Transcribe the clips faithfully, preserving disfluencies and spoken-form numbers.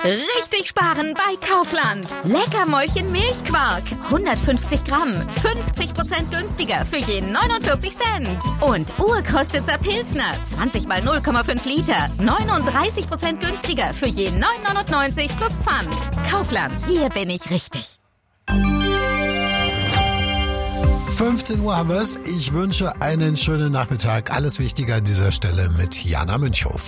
Richtig sparen bei Kaufland. Leckermäulchen Milchquark. hundertfünfzig Gramm. fünfzig Prozent günstiger für je neunundvierzig Cent. Und Urkostitzer Pilsner. zwanzig mal null Komma fünf Liter. neununddreißig Prozent günstiger für je neun neunundneunzig plus Pfand. Kaufland. Hier bin ich richtig. fünfzehn Uhr haben wir es. Ich wünsche einen schönen Nachmittag. Alles Wichtige an dieser Stelle mit Jana Münchhof.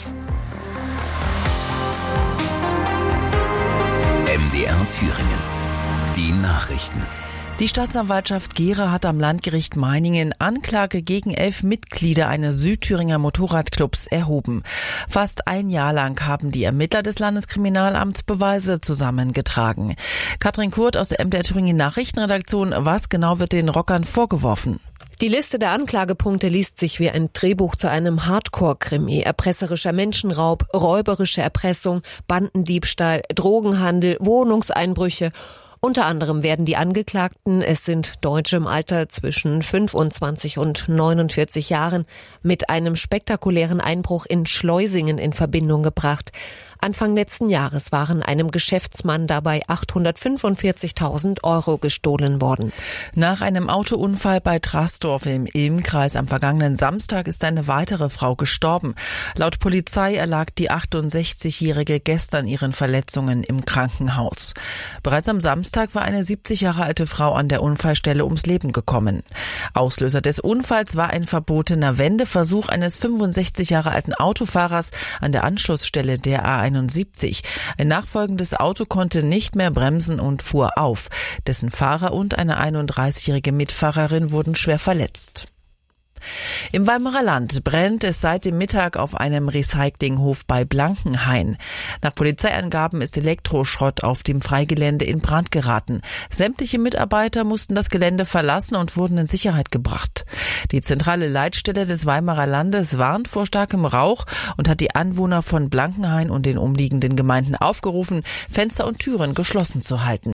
M D R Thüringen. Die Nachrichten. Die Staatsanwaltschaft Gera hat am Landgericht Meiningen Anklage gegen elf Mitglieder eines Südthüringer Motorradclubs erhoben. Fast ein Jahr lang haben die Ermittler des Landeskriminalamts Beweise zusammengetragen. Katrin Kurt aus der M D R Thüringen Nachrichtenredaktion. Was genau wird den Rockern vorgeworfen? Die Liste der Anklagepunkte liest sich wie ein Drehbuch zu einem Hardcore-Krimi. Erpresserischer Menschenraub, räuberische Erpressung, Bandendiebstahl, Drogenhandel, Wohnungseinbrüche. Unter anderem werden die Angeklagten, es sind Deutsche im Alter zwischen fünfundzwanzig und neunundvierzig Jahren, mit einem spektakulären Einbruch in Schleusingen in Verbindung gebracht. Anfang letzten Jahres waren einem Geschäftsmann dabei achthundertfünfundvierzigtausend Euro gestohlen worden. Nach einem Autounfall bei Trastorf im Ilmkreis am vergangenen Samstag ist eine weitere Frau gestorben. Laut Polizei erlag die achtundsechzigjährige gestern ihren Verletzungen im Krankenhaus. Bereits am Samstag war eine siebzig Jahre alte Frau an der Unfallstelle ums Leben gekommen. Auslöser des Unfalls war ein verbotener Wendeversuch eines fünfundsechzig Jahre alten Autofahrers an der Anschlussstelle der A einundsiebzig. Ein nachfolgendes Auto konnte nicht mehr bremsen und fuhr auf. Dessen Fahrer und eine einunddreißigjährige Mitfahrerin wurden schwer verletzt. Im Weimarer Land brennt es seit dem Mittag auf einem Recyclinghof bei Blankenhain. Nach Polizeiangaben ist Elektroschrott auf dem Freigelände in Brand geraten. Sämtliche Mitarbeiter mussten das Gelände verlassen und wurden in Sicherheit gebracht. Die zentrale Leitstelle des Weimarer Landes warnt vor starkem Rauch und hat die Anwohner von Blankenhain und den umliegenden Gemeinden aufgerufen, Fenster und Türen geschlossen zu halten.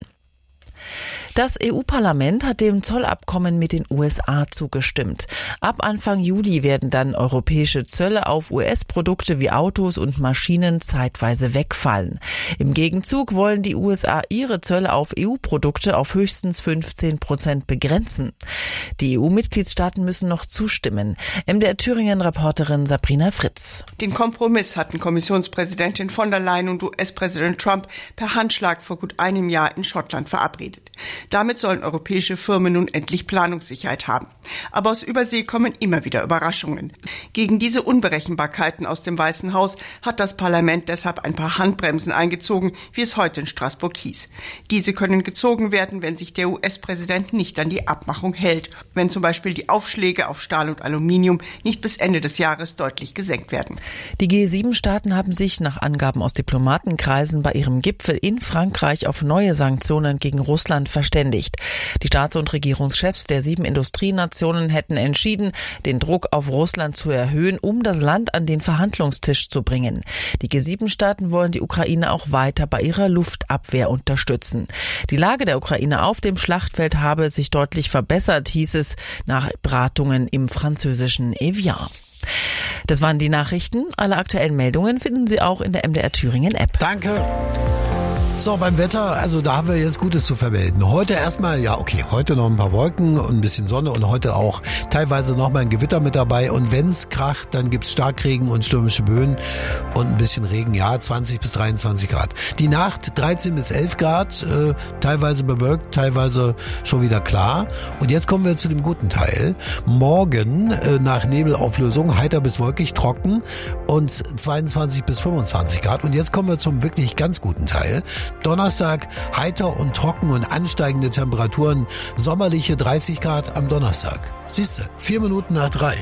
Das E U-Parlament hat dem Zollabkommen mit den U S A zugestimmt. Ab Anfang Juli werden dann europäische Zölle auf U S-Produkte wie Autos und Maschinen zeitweise wegfallen. Im Gegenzug wollen die U S A ihre Zölle auf E U-Produkte auf höchstens fünfzehn Prozent begrenzen. Die E U-Mitgliedstaaten müssen noch zustimmen. M D R Thüringen-Reporterin Sabrina Fritz. Den Kompromiss hatten Kommissionspräsidentin von der Leyen und U S-Präsident Trump per Handschlag vor gut einem Jahr in Schottland verabredet. Damit sollen europäische Firmen nun endlich Planungssicherheit haben. Aber aus Übersee kommen immer wieder Überraschungen. Gegen diese Unberechenbarkeiten aus dem Weißen Haus hat das Parlament deshalb ein paar Handbremsen eingezogen, wie es heute in Straßburg hieß. Diese können gezogen werden, wenn sich der U S-Präsident nicht an die Abmachung hält, wenn zum Beispiel die Aufschläge auf Stahl und Aluminium nicht bis Ende des Jahres deutlich gesenkt werden. Die G sieben Staaten haben sich nach Angaben aus Diplomatenkreisen bei ihrem Gipfel in Frankreich auf neue Sanktionen gegen Russland verständigt. Die Staats- und Regierungschefs der sieben Industrienationen hätten entschieden, den Druck auf Russland zu erhöhen, um das Land an den Verhandlungstisch zu bringen. Die G sieben Staaten wollen die Ukraine auch weiter bei ihrer Luftabwehr unterstützen. Die Lage der Ukraine auf dem Schlachtfeld habe sich deutlich verbessert, hieß es nach Beratungen im französischen Evian. Das waren die Nachrichten. Alle aktuellen Meldungen finden Sie auch in der M D R Thüringen App. Danke. So, beim Wetter, also da haben wir jetzt Gutes zu vermelden. Heute erstmal, ja okay, heute noch ein paar Wolken und ein bisschen Sonne und heute auch teilweise noch mal ein Gewitter mit dabei. Und wenn's kracht, dann gibt's Starkregen und stürmische Böen und ein bisschen Regen, ja, zwanzig bis dreiundzwanzig Grad. Die Nacht dreizehn bis elf Grad, äh, teilweise bewölkt, teilweise schon wieder klar. Und jetzt kommen wir zu dem guten Teil. Morgen äh, nach Nebelauflösung heiter bis wolkig, trocken und zweiundzwanzig bis fünfundzwanzig Grad. Und jetzt kommen wir zum wirklich ganz guten Teil. Donnerstag heiter und trocken und ansteigende Temperaturen, sommerliche dreißig Grad am Donnerstag. Siehste, vier Minuten nach drei.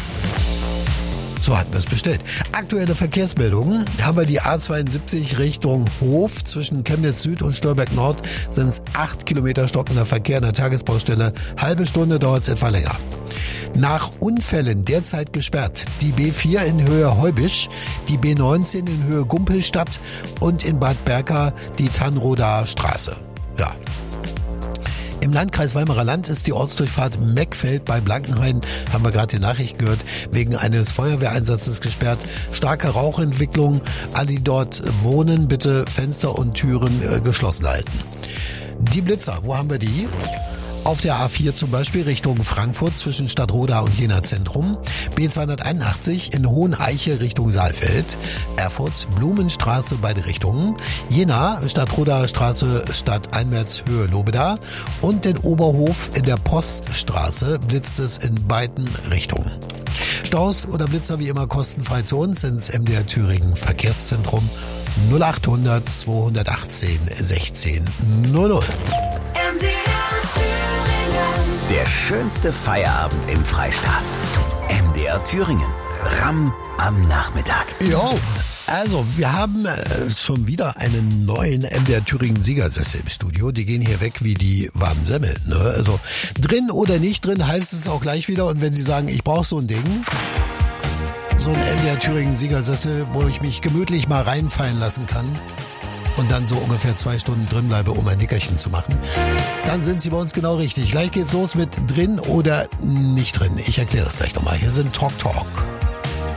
So hatten wir es bestellt. Aktuelle Verkehrsmeldungen haben wir die A zweiundsiebzig Richtung Hof. Zwischen Chemnitz Süd und Stolberg Nord sind es acht Kilometer stockender Verkehr an der Tagesbaustelle. Halbe Stunde dauert es etwa länger. Nach Unfällen derzeit gesperrt die B vier in Höhe Heubisch, die B neunzehn in Höhe Gumpelstadt und in Bad Berka die Tannroder Straße. Ja. Im Landkreis Weimarer Land ist die Ortsdurchfahrt Meckfeld bei Blankenhain, haben wir gerade die Nachricht gehört, wegen eines Feuerwehreinsatzes gesperrt. Starke Rauchentwicklung. Alle, die dort wohnen, bitte Fenster und Türen äh, geschlossen halten. Die Blitzer, wo haben wir die? Auf der A vier zum Beispiel Richtung Frankfurt zwischen Stadtroda und Jena Zentrum. B zweihunderteinundachtzig in Hoheneiche Richtung Saalfeld. Erfurt Blumenstraße beide Richtungen. Jena Stadtroda Straße stadteinwärts Höhe Lobeda. Und den Oberhof in der Poststraße blitzt es in beiden Richtungen. Staus oder Blitzer wie immer kostenfrei zu uns ins M D R Thüringen Verkehrszentrum null achthundert zweihundertachtzehn sechzehn null null. M D R Thüringen. Der schönste Feierabend im Freistaat. M D R Thüringen. Ramm am Nachmittag. Jo, also wir haben äh, schon wieder einen neuen M D R Thüringen Siegersessel im Studio. Die gehen hier weg wie die warmen Semmeln. Ne? Also drin oder nicht drin heißt es auch gleich wieder. Und wenn Sie sagen, ich brauche so ein Ding, so ein M D R Thüringen Siegersessel, wo ich mich gemütlich mal reinfallen lassen kann und dann so ungefähr zwei Stunden drin bleibe, um ein Nickerchen zu machen, dann sind Sie bei uns genau richtig. Gleich geht's los mit drin oder nicht drin. Ich erkläre das gleich nochmal. Hier sind Talk Talk.